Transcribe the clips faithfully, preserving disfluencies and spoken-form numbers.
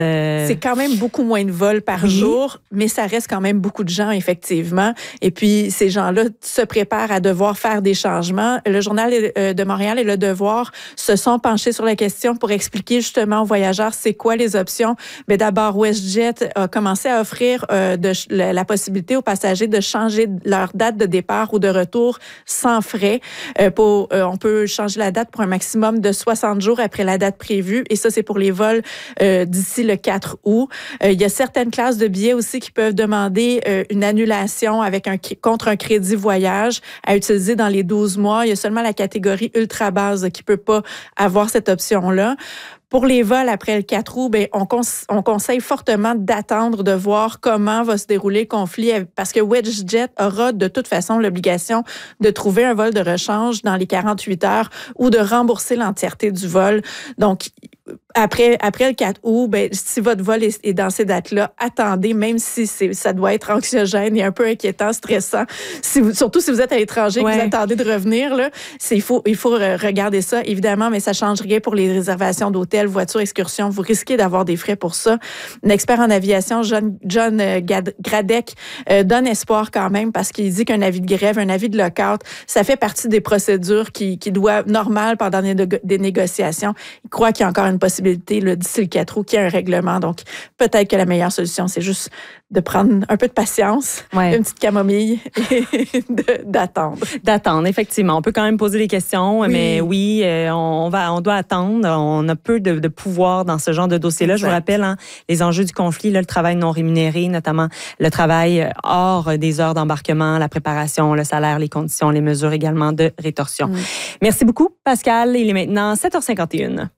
Euh... C'est quand même beaucoup moins de vols par oui. jour, mais ça reste quand même beaucoup de gens, effectivement. Et puis, ces gens-là se préparent à devoir faire des changements. Le Journal de Montréal et Le Devoir se sont penchés sur la question pour expliquer justement aux voyageurs c'est quoi les options. Mais d'abord, WestJet a commencé à offrir euh, de, la, la possibilité aux passagers de changer leur date de départ ou de retour sans frais. Euh, pour, euh, on peut changer la date pour un maximum de soixante jours après la date prévue. Et ça, c'est pour les vols euh, d'ici le quatre août. Euh, il y a certaines classes de billets aussi qui peuvent demander euh, une annulation avec un, contre un crédit voyage à utiliser dans les douze mois. Il y a seulement la catégorie ultra base qui peut pas avoir cette option-là. Pour les vols après le quatre août, ben on, cons- on conseille fortement d'attendre de voir comment va se dérouler le conflit parce que WestJet aura de toute façon l'obligation de trouver un vol de rechange dans les quarante-huit heures ou de rembourser l'entièreté du vol. Donc, après, après le quatre août, ben, si votre vol est, est dans ces dates-là, attendez, même si c'est, ça doit être anxiogène et un peu inquiétant, stressant. Si vous, surtout si vous êtes à l'étranger et ouais. que vous attendez de revenir, là, c'est, il faut, il faut regarder ça, évidemment, mais ça ne change rien pour les réservations d'hôtels, voitures, excursions. Vous risquez d'avoir des frais pour ça. Un expert en aviation, John, John Gradec, euh, donne espoir quand même parce qu'il dit qu'un avis de grève, un avis de lockout, ça fait partie des procédures qui, qui doivent, normales pendant des, des négociations. Il croit qu'il y a encore une possibilité là, d'ici le quatre août qu'il y ait un règlement. Donc, peut-être que la meilleure solution, c'est juste de prendre un peu de patience, ouais. une petite camomille et de, d'attendre. D'attendre, effectivement. On peut quand même poser des questions, oui. mais oui, euh, on, va, on doit attendre. On a peu de, de pouvoir dans ce genre de dossier-là. Exact. Je vous rappelle, hein, les enjeux du conflit, là, le travail non rémunéré, notamment le travail hors des heures d'embarquement, la préparation, le salaire, les conditions, les mesures également de rétorsion. Mm. Merci beaucoup, Pascal. Il est maintenant sept heures cinquante et une.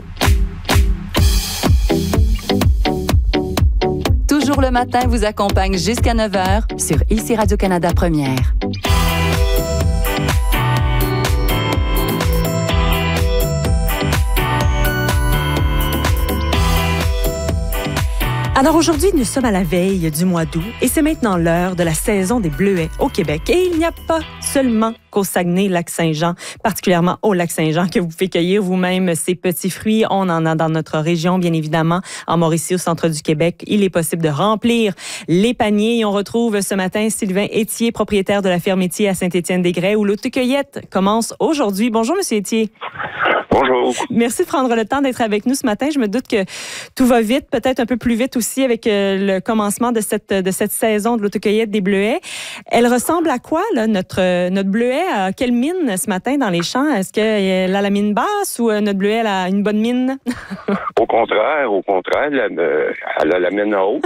Toujours le matin vous accompagne jusqu'à neuf heures sur Ici Radio-Canada Première. Alors aujourd'hui, nous sommes à la veille du mois d'août et c'est maintenant l'heure de la saison des bleuets au Québec. Et il n'y a pas seulement qu'au Saguenay-Lac-Saint-Jean, particulièrement au Lac-Saint-Jean, que vous pouvez cueillir vous-même ces petits fruits. On en a dans notre région, bien évidemment, en Mauricie, au centre du Québec. Il est possible de remplir les paniers. Et on retrouve ce matin Sylvain Étier, propriétaire de la ferme Étier à Saint-Étienne-des-Grès, où l'autocueillette commence aujourd'hui. Bonjour, Monsieur Étier. Bonjour. Merci de prendre le temps d'être avec nous ce matin. Je me doute que tout va vite, peut-être un peu plus vite aussi avec le commencement de cette, de cette saison de l'autocueillette des bleuets. Elle ressemble à quoi, là, notre, notre bleuet? À quelle mine ce matin dans les champs? Est-ce qu'elle a la mine basse ou notre bleuet elle a une bonne mine? Au contraire, au contraire, elle, elle a la mine haute.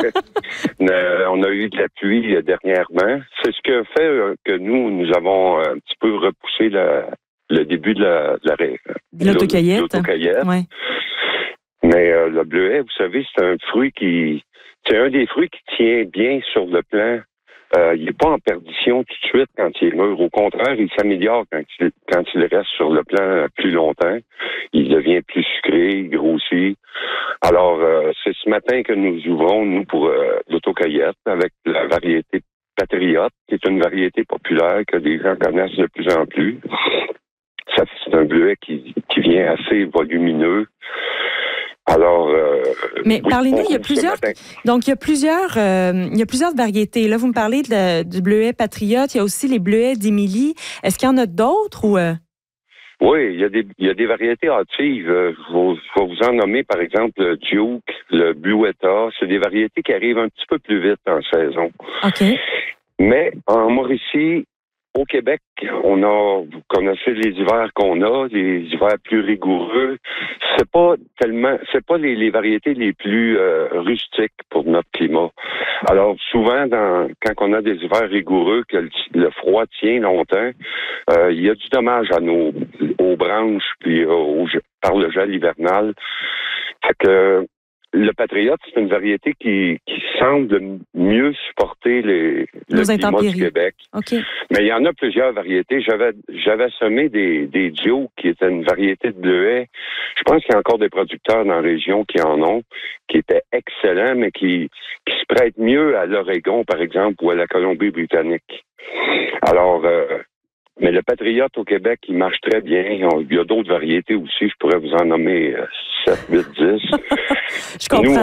On a eu de la pluie dernièrement. C'est ce que fait que nous, nous avons un petit peu repoussé la... le début de la, de la de l'autocueillette. l'autocueillette. Ouais. Mais euh, le bleuet, vous savez, c'est un fruit qui... C'est un des fruits qui tient bien sur le plan. Euh, il n'est pas en perdition tout de suite quand il est mûr. Au contraire, il s'améliore quand il, quand il reste sur le plan plus longtemps. Il devient plus sucré, il grossit. Alors, euh, c'est ce matin que nous ouvrons, nous, pour euh, l'autocueillette avec la variété Patriote, qui est une variété populaire que les gens connaissent de plus en plus. Ça, c'est un bleuet qui, qui vient assez volumineux. Alors, euh, mais oui, parlez-nous, il y a plusieurs. Donc, il y a plusieurs, euh, il y a plusieurs variétés. Là, vous me parlez de la, du bleuet Patriote. Il y a aussi les bleuets d'Émilie. Est-ce qu'il y en a d'autres ou? Euh... Oui, il y a des, il y a des variétés hâtives. Je vais, je vais vous en nommer, par exemple, le Duke, le Bluetta. C'est des variétés qui arrivent un petit peu plus vite en saison. OK. Mais en Mauricie, au Québec, on a, vous connaissez les hivers qu'on a, les hivers plus rigoureux. C'est pas tellement, c'est pas les, les variétés les plus euh, rustiques pour notre climat. Alors souvent, dans, quand on a des hivers rigoureux, que le, le froid tient longtemps, euh, il y a du dommage à nos aux branches puis aux, par le gel hivernal. Fait que le Patriote, c'est une variété qui, qui semble mieux supporter les, le climat du Québec. Okay. Mais il y en a plusieurs variétés. J'avais, j'avais semé des, des Dio, qui étaient une variété de bleuets. Je pense qu'il y a encore des producteurs dans la région qui en ont, qui étaient excellents, mais qui, qui se prêtent mieux à l'Oregon, par exemple, ou à la Colombie-Britannique. Alors, euh, mais le Patriote au Québec, il marche très bien. Il y a d'autres variétés aussi. Je pourrais vous en nommer sept, huit, dix. Je comprends. Nous,